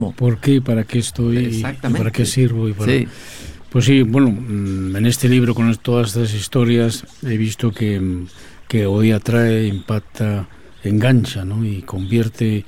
¿Por qué? ¿Para qué estoy? ¿Para qué sirvo? Sí. Pues sí, bueno, en este libro con todas estas historias he visto que hoy atrae, impacta, engancha, ¿no? Y convierte,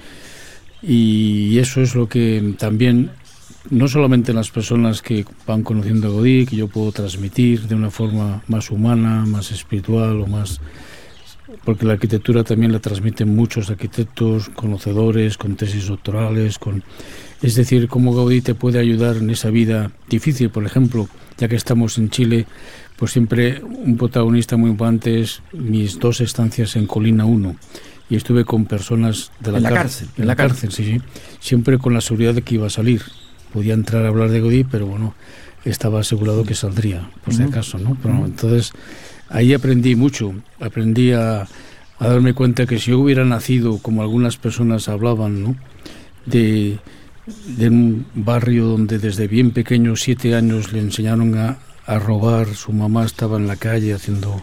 y eso es lo que también, no solamente las personas que van conociendo a Gaudí, que yo puedo transmitir de una forma más humana, más espiritual o más... Porque la arquitectura también la transmiten muchos arquitectos, conocedores, con tesis doctorales, es decir, cómo Gaudí te puede ayudar en esa vida difícil. Por ejemplo, ya que estamos en Chile, pues siempre un protagonista muy importante es mis 2 estancias en Colina 1, y estuve con personas de la cárcel. En la cárcel, sí. Siempre con la seguridad de que iba a salir. Podía entrar a hablar de Gaudí, pero bueno, estaba asegurado que saldría, por si acaso, ¿no? Pero entonces... Ahí aprendí mucho, aprendí a darme cuenta que si yo hubiera nacido, como algunas personas hablaban, ¿no? de un barrio donde desde bien pequeño, 7 años, le enseñaron a robar, su mamá estaba en la calle haciendo,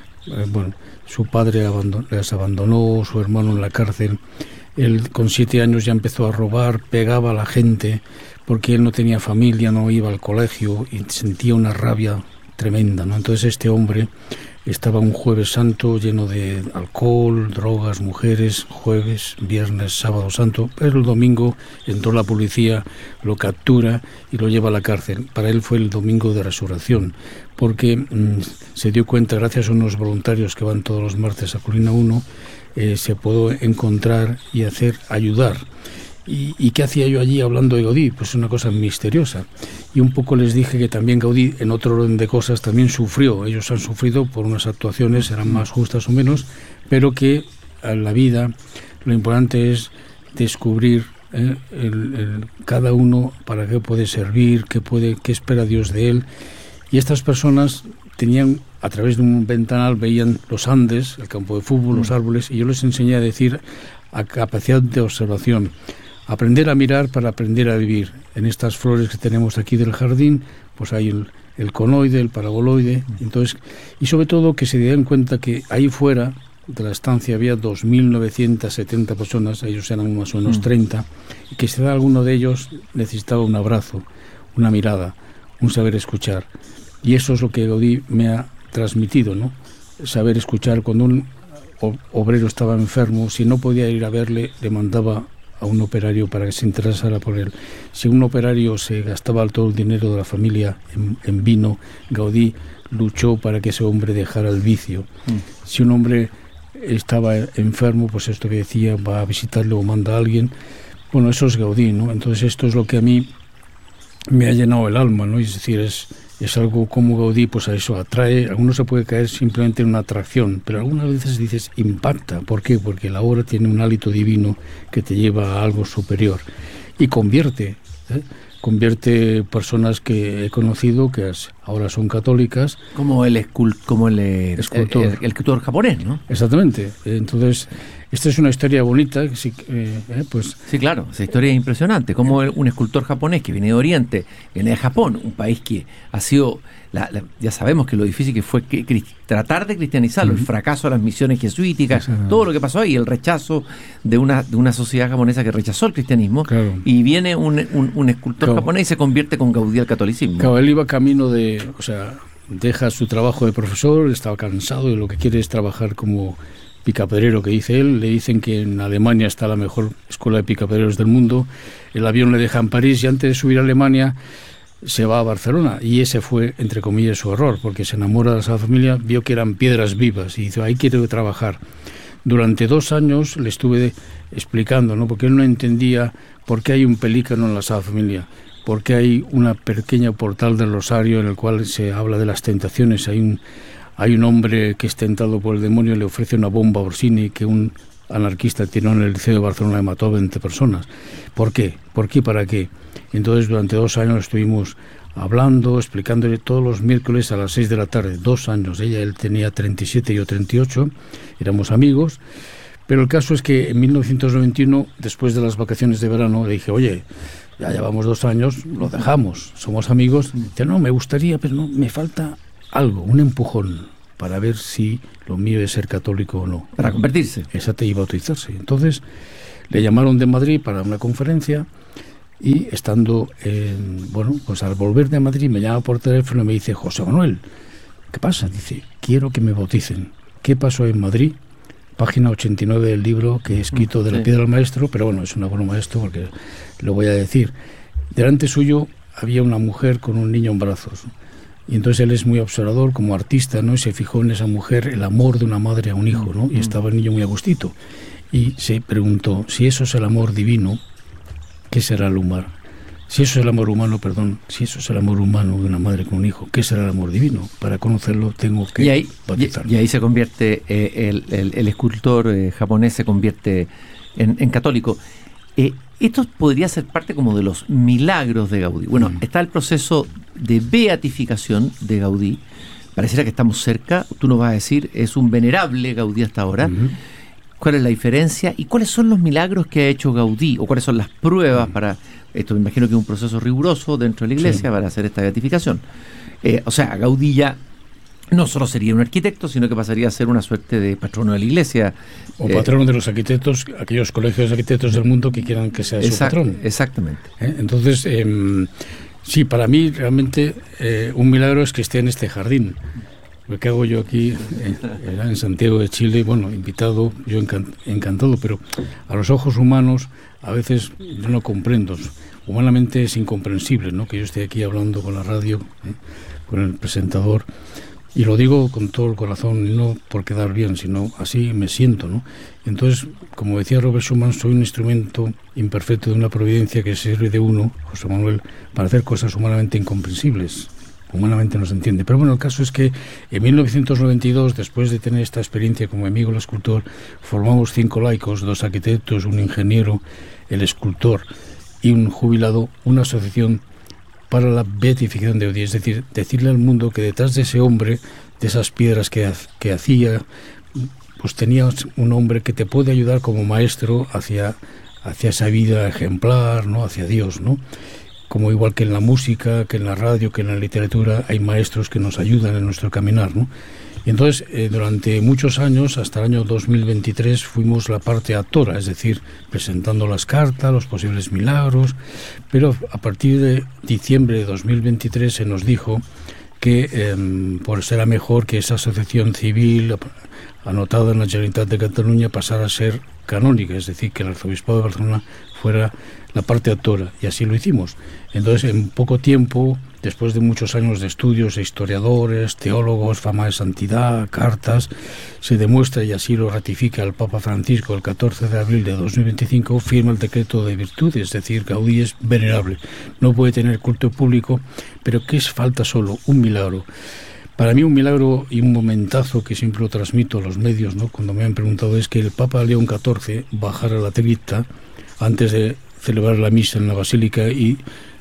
su padre les abandonó, su hermano en la cárcel, él con 7 años ya empezó a robar, pegaba a la gente, porque él no tenía familia, no iba al colegio y sentía una rabia tremenda, ¿no? Entonces este hombre estaba un Jueves Santo lleno de alcohol, drogas, mujeres, jueves, viernes, sábado santo, pero el domingo entró la policía, lo captura y lo lleva a la cárcel. Para él fue el domingo de resurrección, porque se dio cuenta, gracias a unos voluntarios que van todos los martes a Colina 1, se pudo encontrar y ayudar. ¿Y qué hacía yo allí hablando de Gaudí? Pues una cosa misteriosa. Y un poco les dije que también Gaudí, en otro orden de cosas, también sufrió. Ellos han sufrido por unas actuaciones, serán más justas o menos, pero que a la vida lo importante es descubrir cada uno para qué puede servir, qué espera Dios de él. Y estas personas tenían, a través de un ventanal, veían los Andes, el campo de fútbol, los árboles, y yo les enseñé a decir a capacidad de observación. Aprender a mirar para aprender a vivir. En estas flores que tenemos aquí del jardín, pues hay el conoide, el paraboloide, entonces, y sobre todo que se den cuenta que ahí fuera de la estancia había 2.970 personas, ellos eran más o menos 30, y que si alguno de ellos necesitaba un abrazo, una mirada, un saber escuchar. Y eso es lo que Gaudí me ha transmitido, ¿no? Saber escuchar. Cuando un obrero estaba enfermo, si no podía ir a verle, le mandaba a un operario para que se interesara por él. Si un operario se gastaba todo el dinero de la familia en vino, Gaudí luchó para que ese hombre dejara el vicio. Si un hombre estaba enfermo, pues esto que decía, va a visitarlo o manda a alguien. Bueno, eso es Gaudí, ¿no? Entonces esto es lo que a mí me ha llenado el alma, ¿no? Es decir, es algo como Gaudí, pues a eso atrae. Alguno se puede caer simplemente en una atracción, pero algunas veces dices impacta. ¿Por qué? Porque la obra tiene un hálito divino que te lleva a algo superior y convierte personas que he conocido que ahora son católicas, como el escultor japonés, ¿no? Exactamente. Entonces esta es una historia bonita, pues... Sí, claro, esa historia es impresionante. Como un escultor japonés que viene de Oriente, viene de Japón, un país que ha sido... ya sabemos que lo difícil que fue tratar de cristianizarlo, el fracaso de las misiones jesuíticas, todo lo que pasó ahí, el rechazo de una sociedad japonesa que rechazó el cristianismo, y viene un escultor japonés y se convierte con Gaudí al catolicismo. Claro, él iba camino deja su trabajo de profesor, estaba cansado y lo que quiere es trabajar como picapedrero, que dice él. Le dicen que en Alemania está la mejor escuela de picapedreros del mundo, el avión le deja en París y antes de subir a Alemania se va a Barcelona, y ese fue, entre comillas, su error, porque se enamora de esa familia, vio que eran piedras vivas y dice, ahí quiero trabajar. Durante 2 años le estuve explicando, ¿no? Porque él no entendía por qué hay un pelícano en la Sagrada Familia, por qué hay una pequeña portal del Rosario en el cual se habla de las tentaciones. Hay un hombre que es tentado por el demonio, le ofrece una bomba a Orsini que un anarquista tiró en el liceo de Barcelona y mató a 20 personas. ¿Por qué? ¿Por qué? ¿Para qué? Entonces durante 2 años estuvimos hablando, explicándole todos los miércoles a las 6 de la tarde, 2 años. Él tenía 37 y yo 38, éramos amigos, pero el caso es que en 1991, después de las vacaciones de verano, le dije, oye, ya llevamos 2 años, lo dejamos, somos amigos. Dice, no, me gustaría, pero no, me falta algo, un empujón para ver si lo mío es ser católico o no. Para convertirse. Exacto, y bautizarse. Entonces le llamaron de Madrid para una conferencia Y estando, pues al volver de Madrid me llama por teléfono y me dice: José Manuel, ¿qué pasa? Dice: quiero que me bauticen. ¿Qué pasó en Madrid? Página 89 del libro que he escrito de la piedra del maestro, pero bueno, es un abuelo maestro porque lo voy a decir. Delante suyo había una mujer con un niño en brazos, y entonces él es muy observador como artista, ¿no? Y se fijó en esa mujer, el amor de una madre a un hijo, ¿no? Y estaba el niño muy a gustito, y se preguntó: si eso es el amor divino, ¿qué será el humano? Si eso es el amor humano, si eso es el amor humano de una madre con un hijo, ¿qué será el amor divino? Para conocerlo tengo que bautizarlo. Y ahí se convierte, el escultor japonés se convierte en católico. Esto podría ser parte como de los milagros de Gaudí. Bueno, está el proceso de beatificación de Gaudí. Pareciera que estamos cerca. Tú nos vas a decir, es un venerable Gaudí hasta ahora. ¿Cuál es la diferencia? ¿Y cuáles son los milagros que ha hecho Gaudí? ¿O cuáles son las pruebas para... Esto me imagino que es un proceso riguroso dentro de la iglesia para hacer esta beatificación. O sea, Gaudí ya no solo sería un arquitecto, sino que pasaría a ser una suerte de patrono de la iglesia. O patrono de los arquitectos, aquellos colegios de arquitectos del mundo que quieran que sea su patrón. Exactamente. Entonces, sí, para mí realmente un milagro es que esté en este jardín. Lo que hago yo aquí en Santiago de Chile, bueno, invitado, yo encantado, pero a los ojos humanos a veces yo no comprendo. Humanamente es incomprensible, ¿no?, que yo esté aquí hablando con la radio, con el presentador, y lo digo con todo el corazón, y no por quedar bien, sino así me siento, ¿no? Entonces, como decía Robert Schumann, soy un instrumento imperfecto de una providencia que sirve de uno, José Manuel, para hacer cosas humanamente incomprensibles. Humanamente no se entiende. Pero bueno, el caso es que en 1992, después de tener esta experiencia como amigo el escultor, formamos 5 laicos, 2 arquitectos, un ingeniero, el escultor y un jubilado, una asociación para la beatificación de Gaudí. Es decir, decirle al mundo que detrás de ese hombre, de esas piedras que hacía, pues tenías un hombre que te puede ayudar como maestro hacia esa vida ejemplar, ¿no?, hacia Dios, ¿no? Como igual que en la música, que en la radio, que en la literatura, hay maestros que nos ayudan en nuestro caminar, ¿no? Y entonces, durante muchos años, hasta el año 2023, fuimos la parte actora, es decir, presentando las cartas, los posibles milagros, pero a partir de diciembre de 2023 se nos dijo que pues era mejor que esa asociación civil anotada en la Generalitat de Cataluña pasara a ser canónica, es decir, que el Arzobispado de Barcelona fuera la parte actora, y así lo hicimos. Entonces, en poco tiempo, después de muchos años de estudios de historiadores, teólogos, fama de santidad, cartas, se demuestra, y así lo ratifica el Papa Francisco el 14 de abril de 2025, firma el decreto de virtud, es decir, Gaudí es venerable, no puede tener culto público, pero que falta solo un milagro. Para mí un milagro y un momentazo que siempre lo transmito a los medios, ¿no?, cuando me han preguntado, es que el Papa León XIV bajara la cripta antes de celebrar la misa en la Basílica y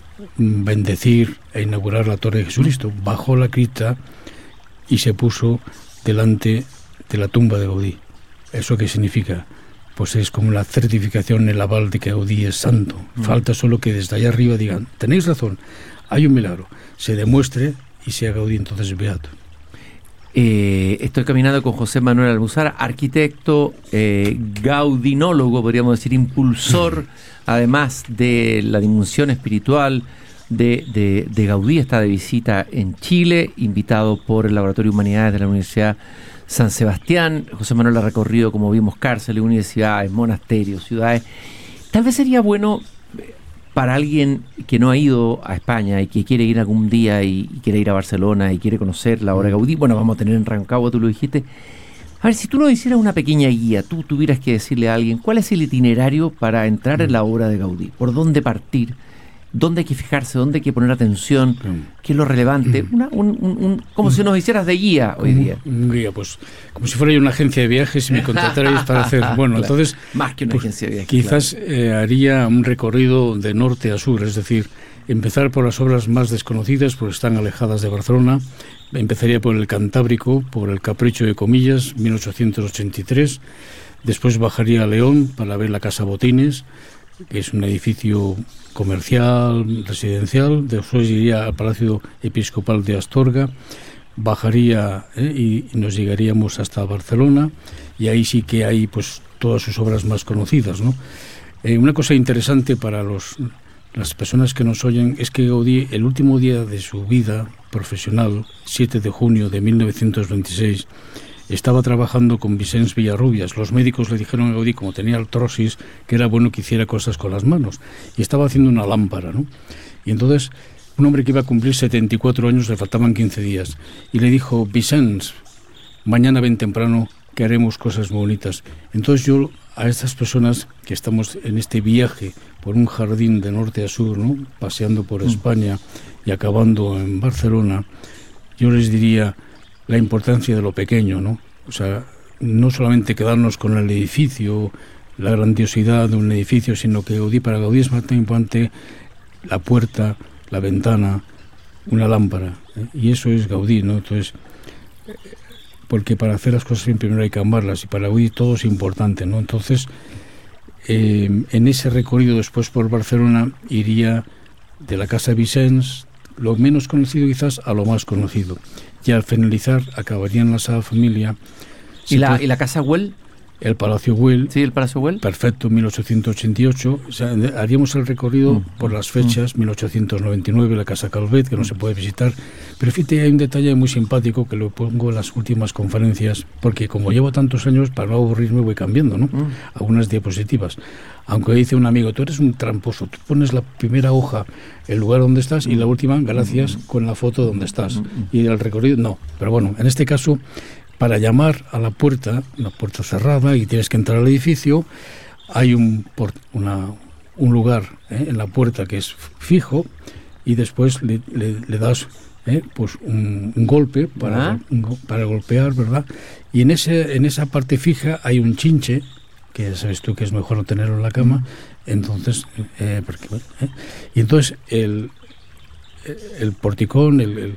bendecir e inaugurar la Torre de Jesucristo. Bajó la cripta y se puso delante de la tumba de Gaudí. ¿Eso qué significa? Pues es como la certificación, el aval de que Gaudí es santo. Falta solo que desde allá arriba digan: tenéis razón, hay un milagro, se demuestre y sea Gaudí entonces beato. Estoy caminando con José Manuel Almuzara, arquitecto, gaudinólogo, podríamos decir, impulsor, además de la dimensión espiritual de Gaudí. Está de visita en Chile, invitado por el Laboratorio de Humanidades de la Universidad San Sebastián. José Manuel ha recorrido, como vimos, cárceles, universidades, monasterios, ciudades. Tal vez sería bueno para alguien que no ha ido a España y que quiere ir algún día y quiere ir a Barcelona y quiere conocer la obra de Gaudí. Bueno, vamos a tener en Rancagua, tú lo dijiste. A ver, si tú nos hicieras una pequeña guía, tú tuvieras que decirle a alguien cuál es el itinerario para entrar en la obra de Gaudí, por dónde partir, dónde hay que fijarse, dónde hay que poner atención, qué es lo relevante, como si nos hicieras de guía hoy día. Un guía, pues como si fuera yo una agencia de viajes y me contratarais para hacer, bueno, claro, entonces más que una agencia de viajes, quizás haría un recorrido de norte a sur, es decir, empezar por las obras más desconocidas porque están alejadas de Barcelona. Empezaría por el Cantábrico, por el Capricho de Comillas, 1883, después bajaría a León para ver la Casa Botines, que es un edificio comercial, residencial. Después iría al Palacio Episcopal de Astorga, bajaría y nos llegaríamos hasta Barcelona, y ahí sí que hay pues todas sus obras más conocidas, ¿no? Una cosa interesante para los las personas que nos oyen, es que Gaudí, el último día de su vida profesional, 7 de junio de 1926, estaba trabajando con Vicens Villarrubias. Los médicos le dijeron a Gaudí, como tenía artrosis, que era bueno que hiciera cosas con las manos. Y estaba haciendo una lámpara, ¿no? Y entonces, un hombre que iba a cumplir 74 años, le faltaban 15 días, y le dijo: Vicens, mañana ven temprano, que haremos cosas muy bonitas. Entonces yo, a estas personas que estamos en este viaje por un jardín de norte a sur, ¿no?, paseando por España y acabando en Barcelona, yo les diría la importancia de lo pequeño, ¿no? O sea, no solamente quedarnos con el edificio, la grandiosidad de un edificio, sino que para Gaudí es más importante la puerta, la ventana, una lámpara, ¿eh? Y eso es Gaudí, ¿no? Entonces, porque para hacer las cosas bien primero hay que amarlas, y para Gaudí todo es importante, ¿no? Entonces, en ese recorrido después por Barcelona iría de la Casa Vicens, lo menos conocido quizás, a lo más conocido. Y al finalizar acabaría en la Sagrada Familia. ¿Y la Casa Güell? El Palacio Güell. Sí, el Palacio Güell. Perfecto, 1888. O sea, haríamos el recorrido por las fechas, 1899, la Casa Calvet, que no se puede visitar. Pero fíjate, hay un detalle muy simpático que lo pongo en las últimas conferencias, porque como llevo tantos años, para no aburrirme voy cambiando, ¿no? Algunas diapositivas. Aunque dice un amigo, tú eres un tramposo, tú pones la primera hoja, el lugar donde estás, y la última, gracias, con la foto donde estás. Y el recorrido, no. Pero bueno, en este caso, para llamar a la puerta, una puerta cerrada, y tienes que entrar al edificio, hay un lugar en la puerta que es fijo, y después le das pues un golpe para golpear, ¿verdad? Y en esa parte fija hay un chinche, que ya sabes tú que es mejor no tenerlo en la cama. Entonces, y entonces el porticón, el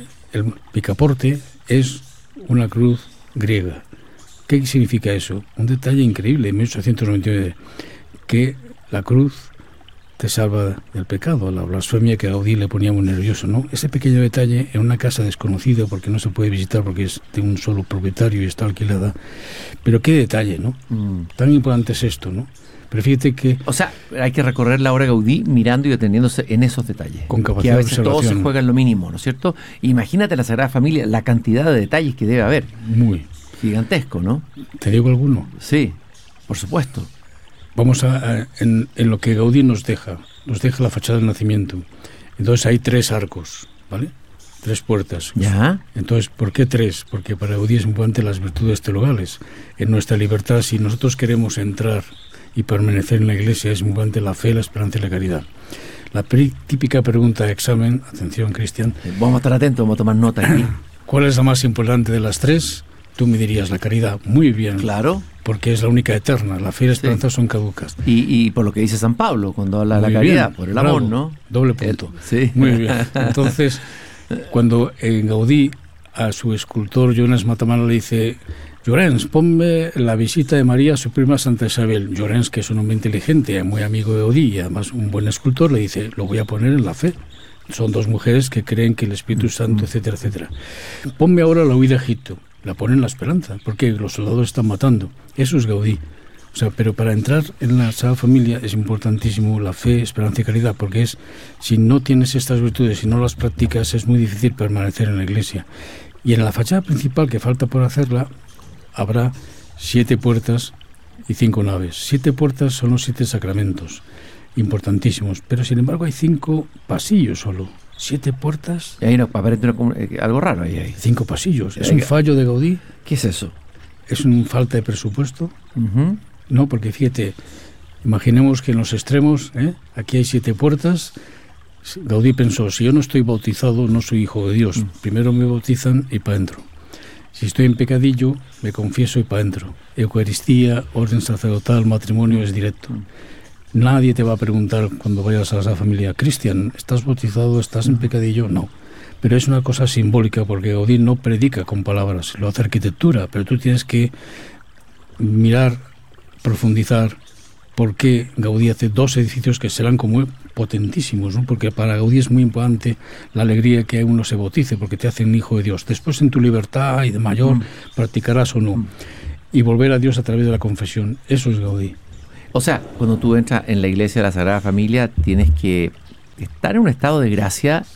picaporte es una cruz griega. ¿Qué significa eso? Un detalle increíble en 1899, que la cruz te salva del pecado, la blasfemia, que a Gaudí le ponía muy nervioso, ¿no? Ese pequeño detalle en una casa desconocida, porque no se puede visitar porque es de un solo propietario y está alquilada. Pero qué detalle, ¿no? Tan importante es esto, ¿no? Pero fíjate que... O sea, hay que recorrer la obra Gaudí mirando y deteniéndose en esos detalles. Con capacidad que a veces de todo observación. se juega en lo mínimo, ¿no es cierto? Imagínate la Sagrada Familia, la cantidad de detalles que debe haber. Muy. Gigantesco, ¿no? ¿Te digo alguno? Sí, por supuesto. Vamos en lo que Gaudí nos deja la fachada del nacimiento. Entonces hay 3 arcos, ¿vale? 3 puertas. ¿Ya? Entonces, ¿por qué 3? Porque para Gaudí es importante las virtudes teologales. En nuestra libertad, si nosotros queremos entrar y permanecer en la Iglesia, es muy importante la fe, la esperanza y la caridad. La típica pregunta de examen, atención, Cristian. Vamos a estar atentos, vamos a tomar nota aquí. ¿Cuál es la más importante de las 3? Tú me dirías la caridad. Muy bien. Claro. Porque es la única eterna. La fe y la esperanza son caducas. Y por lo que dice San Pablo cuando habla de la caridad, por el amor, ¿no? Doble punto. Sí. Muy bien. Entonces, cuando Gaudí a su escultor Llorens Matamala le dice: Llorens, ponme la visita de María a su prima Santa Isabel. Llorens, que es un hombre inteligente, muy amigo de Gaudí y además un buen escultor, le dice: lo voy a poner en la fe. Son 2 mujeres que creen que el Espíritu Santo, etcétera, etcétera. Ponme ahora la huida a Egipto. La ponen en la esperanza, porque los soldados están matando. Eso es Gaudí. O sea, pero para entrar en la Sagrada Familia es importantísimo la fe, esperanza y caridad, porque si no tienes estas virtudes, si no las practicas, es muy difícil permanecer en la Iglesia. Y en la fachada principal, que falta por hacerla, habrá 7 puertas y 5 naves. 7 puertas son los 7 sacramentos, importantísimos, pero sin embargo hay 5 pasillos solo. 7 puertas. Y ahí aparece algo raro ahí. 5 pasillos. ¿Es un fallo de Gaudí? ¿Qué es eso? ¿Es una falta de presupuesto? No, porque fíjate, imaginemos que en los extremos, aquí hay 7 puertas. Gaudí pensó: si yo no estoy bautizado, no soy hijo de Dios. Primero me bautizan y para adentro. Si estoy en pecadillo, me confieso y para adentro. Eucaristía, orden sacerdotal, matrimonio es directo. Nadie te va a preguntar cuando vayas a la familia: Cristian, ¿estás bautizado? ¿Estás en pecadillo? No. Pero es una cosa simbólica, porque Gaudí no predica con palabras, lo hace arquitectura, pero tú tienes que mirar, profundizar por qué Gaudí hace 2 edificios que serán como potentísimos, ¿no? Porque para Gaudí es muy importante la alegría que uno se bautice, porque te hacen hijo de Dios. Después, en tu libertad y de mayor, practicarás o no. Y volver a Dios a través de la confesión. Eso es Gaudí. O sea, cuando tú entras en la iglesia de la Sagrada Familia, tienes que estar en un estado de gracia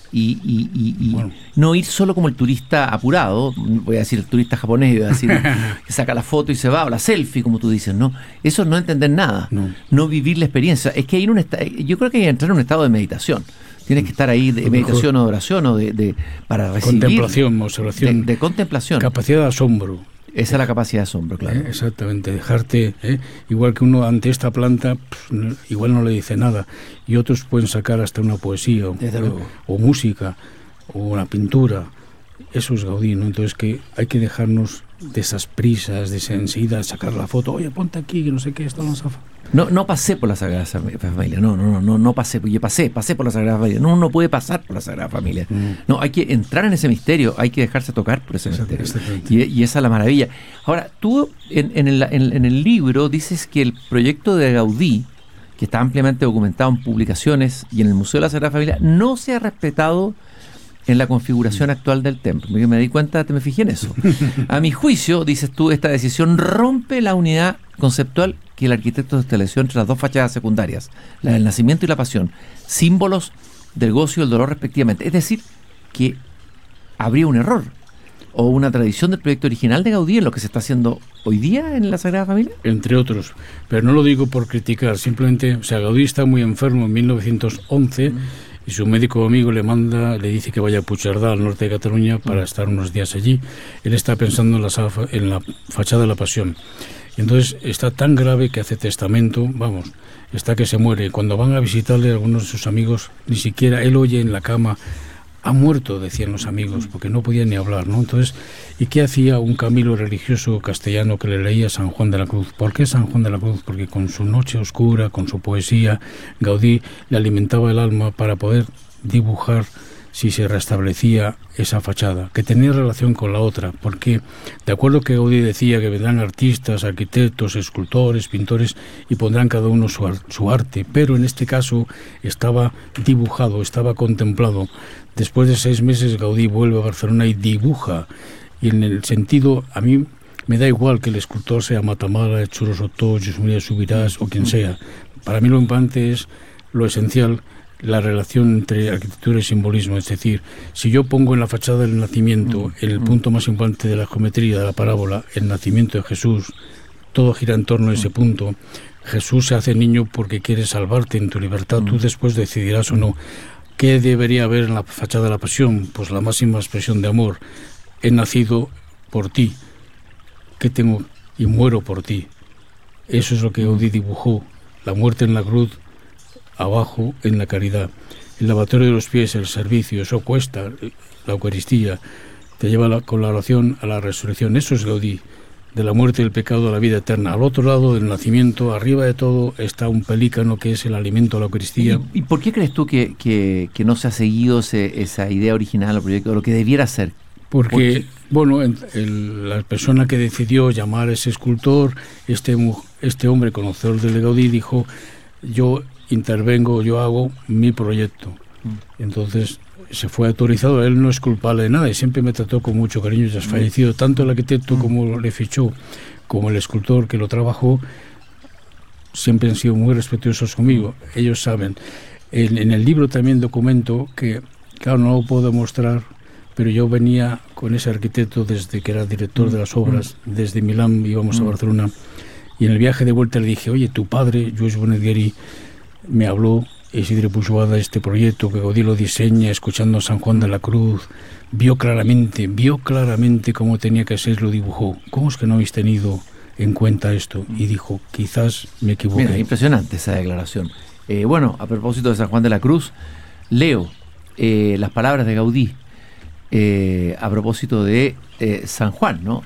y Bueno. no ir solo como el turista apurado, voy a decir el turista japonés, voy a decir que saca la foto y se va, o la selfie, como tú dices, ¿no? Eso es no entender nada, no vivir la experiencia. Es que hay yo creo que hay que entrar en un estado de meditación. Tienes que estar ahí de meditación o de oración o para recibir. Contemplación, observación. De contemplación. Capacidad de asombro. Esa es la capacidad de asombro, claro. Exactamente, dejarte, igual que uno ante esta planta, igual no le dice nada, y otros pueden sacar hasta una poesía, o música, o una pintura. Eso es Gaudí, ¿no? Entonces que hay que dejarnos de esas prisas, de enseguida sacar la foto, oye, ponte aquí, que no sé qué, esto no se hace. No pasé por la Sagrada Familia, no pasé, yo pasé por la Sagrada Familia. No puede pasar por la Sagrada Familia. No, hay que entrar en ese misterio, hay que dejarse tocar por ese misterio. Y esa es la maravilla. Ahora, tú en el libro dices que el proyecto de Gaudí, que está ampliamente documentado en publicaciones y en el Museo de la Sagrada Familia, no se ha respetado en la configuración actual del templo. Me di cuenta, me fijé en eso. A mi juicio, dices tú, esta decisión rompe la unidad conceptual que el arquitecto estableció entre las dos fachadas secundarias, la del nacimiento y la pasión, símbolos del gozo y el dolor respectivamente. Es decir, que habría un error o una tradición del proyecto original de Gaudí en lo que se está haciendo hoy día en la Sagrada Familia. Entre otros, pero no lo digo por criticar, simplemente, o sea, Gaudí está muy enfermo en 1911 y su médico amigo le dice que vaya a Puigcerdà, al norte de Cataluña, para estar unos días allí. Él está pensando en la fachada de la Pasión. Y entonces está tan grave que hace testamento, está que se muere. Cuando van a visitarle a algunos de sus amigos, ni siquiera él oye en la cama, ha muerto, decían los amigos, porque no podía ni hablar, ¿no? Entonces, ¿y qué hacía un Camilo religioso castellano que le leía San Juan de la Cruz? ¿Por qué San Juan de la Cruz? Porque con su noche oscura, con su poesía, Gaudí le alimentaba el alma para poder dibujar si se restablecía esa fachada, que tenía relación con la otra, porque de acuerdo que Gaudí decía que vendrán artistas, arquitectos, escultores, pintores y pondrán cada uno su arte, pero en este caso estaba dibujado, estaba contemplado. Después de 6 meses Gaudí vuelve a Barcelona y dibuja, y en el sentido, a mí me da igual que el escultor sea Matamala, Churo Sotó, José María Subirás o quien sea. Para mí lo importante es lo esencial, la relación entre arquitectura y simbolismo. Es decir, si yo pongo en la fachada del nacimiento, en el punto más importante de la geometría de la parábola, el nacimiento de Jesús, todo gira en torno a ese punto. Jesús se hace niño porque quiere salvarte en tu libertad, tú después decidirás o no. ¿Qué debería haber en la fachada de la Pasión? Pues la máxima expresión de amor. He nacido por ti, que tengo y muero por ti. Eso es lo que Gaudí dibujó, la muerte en la cruz, abajo en la caridad, el lavatorio de los pies, el servicio, eso cuesta, la Eucaristía, te lleva con la oración a la resurrección. Eso es Gaudí, de la muerte y el pecado a la vida eterna. Al otro lado del nacimiento, arriba de todo, está un pelícano que es el alimento a la Eucaristía. ¿Y por qué crees tú que no se ha seguido esa idea original o proyecto, lo que debiera ser? Porque, la persona que decidió llamar a ese escultor, este hombre conocedor de Gaudí, dijo, yo intervengo, yo hago mi proyecto. Entonces se fue autorizado, él no es culpable de nada y siempre me trató con mucho cariño. Ya es fallecido, tanto el arquitecto como le fichó, como el escultor que lo trabajó, siempre han sido muy respetuosos conmigo, ellos saben. En el libro también documento que, claro, no lo puedo demostrar, pero yo venía con ese arquitecto desde que era director de las obras, desde Milán íbamos a Barcelona, y en el viaje de vuelta le dije, oye, tu padre, Lluís Bonedgueri, me habló, Isidre Pujoada, de este proyecto que Gaudí lo diseña, escuchando a San Juan de la Cruz, vio claramente cómo tenía que ser, lo dibujó. ¿Cómo es que no habéis tenido en cuenta esto? Y dijo, quizás me equivoqué. Mira, impresionante esa declaración. A propósito de San Juan de la Cruz, leo las palabras de Gaudí a propósito de San Juan, ¿no?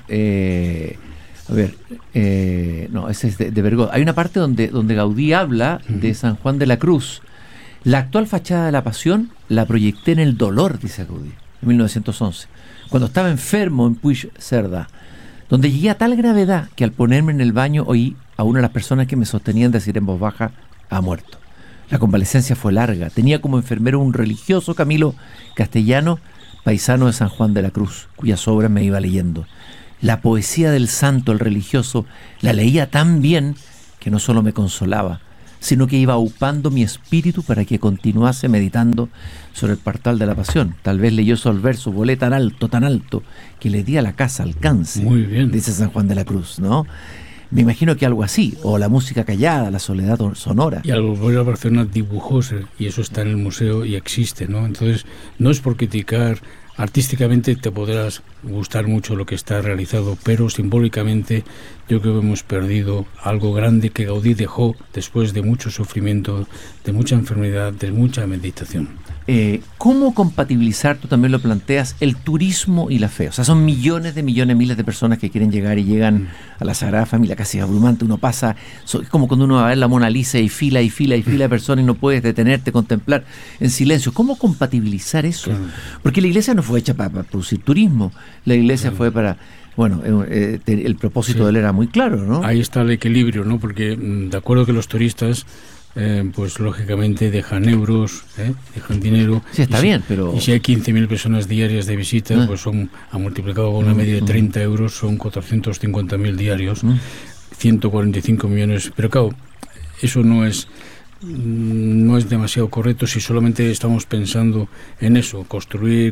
Ese es de Bergoz. Hay una parte donde Gaudí habla de San Juan de la Cruz. La actual fachada de la Pasión la proyecté en el dolor, dice Gaudí, en 1911, cuando estaba enfermo en Puigcerdà, donde llegué a tal gravedad que al ponerme en el baño oí a una de las personas que me sostenían decir en voz baja, ha muerto. La convalecencia fue larga. Tenía como enfermero un religioso Camilo castellano, paisano de San Juan de la Cruz, cuyas obras me iba leyendo. La poesía del santo, el religioso, la leía tan bien que no solo me consolaba, sino que iba aupando mi espíritu para que continuase meditando sobre el portal de la pasión. Tal vez leyó esos versos, volé tan alto, que le di a la casa alcance. Muy bien. Dice San Juan de la Cruz, ¿no? Me imagino que algo así, o la música callada, la soledad sonora. Y al volver a Barcelona dibujóse, y eso está en el museo y existe, ¿no? Entonces, no es por criticar. Artísticamente te podrás gustar mucho lo que está realizado, pero simbólicamente yo creo que hemos perdido algo grande que Gaudí dejó después de mucho sufrimiento, de mucha enfermedad, de mucha meditación. ¿Cómo compatibilizar, tú también lo planteas, el turismo y la fe? O sea, son millones, miles de personas que quieren llegar y llegan a la Sagrada Familia, casi abrumante. Uno pasa, es como cuando uno va a ver la Mona Lisa y fila de personas y no puedes detenerte, contemplar en silencio. ¿Cómo compatibilizar eso? Claro. Porque la iglesia no fue hecha para producir turismo, la iglesia fue para... Bueno, el propósito de él era muy claro, ¿no? Ahí está el equilibrio, ¿no? Porque de acuerdo que los turistas... pues lógicamente dejan euros, dejan dinero. Sí, está bien, pero... Y si hay 15.000 personas diarias de visita, pues ha multiplicado con una media de 30 euros, son 450.000 diarios, 145 millones. Pero claro, eso no es demasiado correcto si solamente estamos pensando en eso, construir.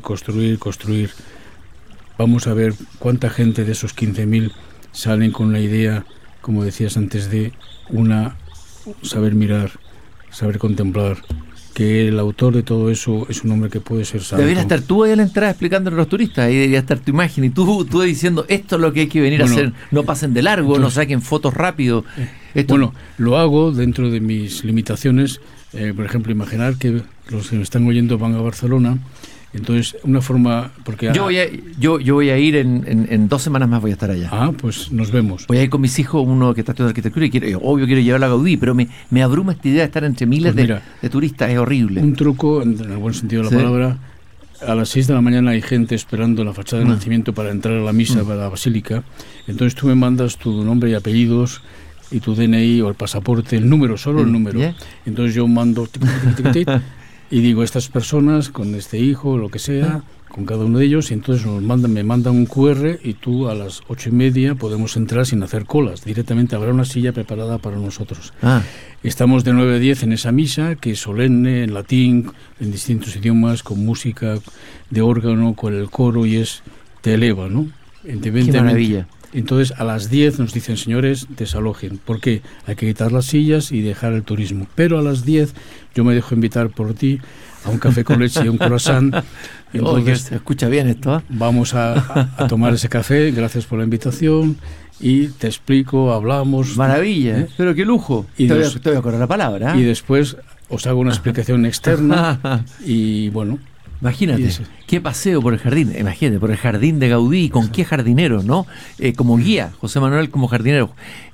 Vamos a ver cuánta gente de esos 15.000 salen con la idea, como decías antes, de saber mirar, saber contemplar, que el autor de todo eso es un hombre que puede ser santo. Deberías estar tú ahí a la entrada explicándole a los turistas, ahí debería estar tu imagen, y tú diciendo, esto es lo que hay que venir a hacer, no pasen de largo, entonces, no saquen fotos rápido. Bueno, lo hago dentro de mis limitaciones, por ejemplo, imaginar que los que me están oyendo van a Barcelona. Entonces, una forma... porque yo voy a ir en 2 semanas más, voy a estar allá. Pues nos vemos. Voy a ir con mis hijos, uno que está estudiando arquitectura, y obvio quiero llevar a Gaudí, pero me abruma esta idea de estar entre miles de turistas, es horrible. Un truco, en el buen sentido de la palabra, a las 6 de la mañana hay gente esperando la fachada de nacimiento para entrar a la misa, para la basílica. Entonces tú me mandas tu nombre y apellidos, y tu DNI o el pasaporte, el número, solo el número. Entonces yo mando... y digo, estas personas con este hijo, lo que sea, con cada uno de ellos, y entonces me mandan un QR y tú a las 8:30 podemos entrar sin hacer colas. Directamente habrá una silla preparada para nosotros. Estamos de 9 a 10 en esa misa, que es solemne, en latín, en distintos idiomas, con música de órgano, con el coro, y te eleva, ¿no? Qué maravilla. Entonces a las 10 nos dicen, señores, desalojen. ¿Por qué? Hay que quitar las sillas y dejar el turismo. Pero a las 10 yo me dejo invitar por ti a un café con leche y un croissant. Entonces, se escucha bien esto. Vamos a tomar ese café, gracias por la invitación, y te explico, hablamos. Maravilla, pero qué lujo. Y te voy a correr la palabra. Y después os hago una explicación externa y bueno... Imagínate, qué paseo por el jardín, imagínate, por el jardín de Gaudí, con qué jardineros, ¿no? Como guía, José Manuel como jardinero.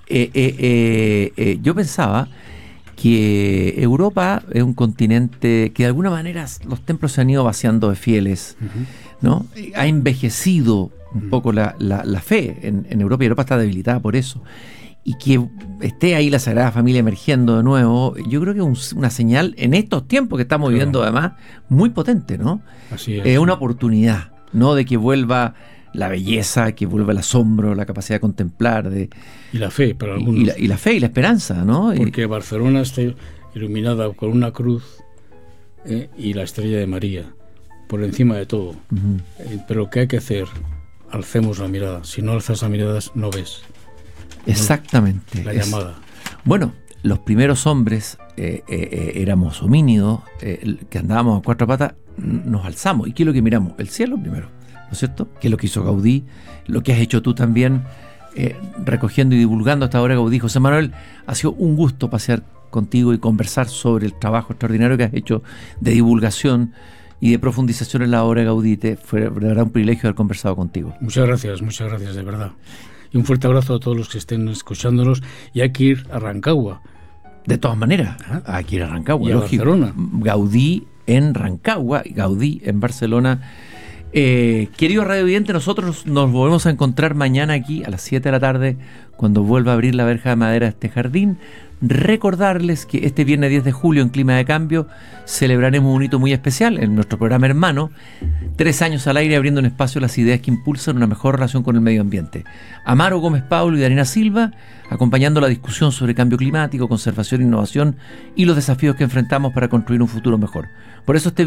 Yo pensaba que Europa es un continente que de alguna manera los templos se han ido vaciando de fieles, ¿no? Ha envejecido un poco la fe en Europa, y Europa está debilitada por eso. Y que esté ahí la Sagrada Familia emergiendo de nuevo, yo creo que es una señal en estos tiempos que estamos viviendo, además, muy potente, ¿no? Así es. Una oportunidad, ¿no? De que vuelva la belleza, que vuelva el asombro, la capacidad de contemplar. Y la fe, para algunos. Y la fe y la esperanza, ¿no? Porque Barcelona está iluminada con una cruz y la estrella de María, por encima de todo. Pero ¿qué hay que hacer? Alcemos la mirada. Si no alzas la mirada, no ves. Exactamente. La llamada. Bueno, los primeros hombres éramos homínidos, que andábamos a 4 patas, nos alzamos. ¿Y qué es lo que miramos? El cielo primero, ¿no es cierto? Que es lo que hizo Gaudí, lo que has hecho tú también, recogiendo y divulgando esta obra de Gaudí. José Manuel, ha sido un gusto pasear contigo y conversar sobre el trabajo extraordinario que has hecho de divulgación y de profundización en la obra de Gaudí. Fue de verdad un privilegio haber conversado contigo. Muchas gracias, de verdad. Y un fuerte abrazo a todos los que estén escuchándonos. Y hay que ir a Rancagua. De todas maneras, hay que ir a Rancagua. Y a Barcelona. Gaudí en Rancagua, Gaudí en Barcelona. Querido Radio Vidente, nosotros nos volvemos a encontrar mañana aquí a las 7 de la tarde, cuando vuelva a abrir la verja de madera de este jardín. recordarles que este viernes 10 de julio en Clima de Cambio celebraremos un hito muy especial en nuestro programa hermano, 3 años al aire abriendo un espacio a las ideas que impulsan una mejor relación con el medio ambiente. Amaro Gómez Paulo y Darina Silva acompañando la discusión sobre cambio climático, conservación, innovación y los desafíos que enfrentamos para construir un futuro mejor. Por eso este